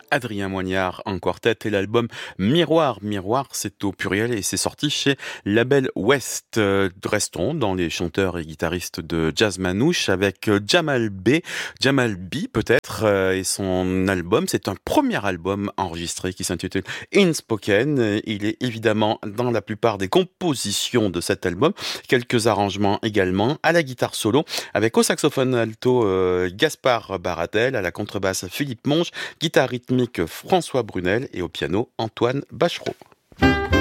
Adrien Moignard en quartet et l'album Miroir. Miroir, c'est au pluriel et c'est sorti chez Label West. Restons dans les chanteurs et guitaristes de jazz manouche avec Jamal B. Jamal B peut-être, et son album, c'est un premier album enregistré qui s'intitule Inspoken. Il est évidemment dans la plupart des compositions de cet album. Quelques arrangements également à la guitare solo avec au saxophone alto Gaspard Baratel, à la contrebasse Philippe Monge, guitare rythmique François Brunel et au piano Antoine Bachereau.